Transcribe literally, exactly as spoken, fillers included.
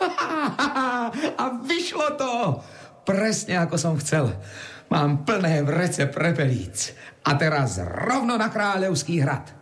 A vyšlo to! Presne ako som chcel. Mám plné vrece prepelíc. A teraz rovno na Kráľovský hrad.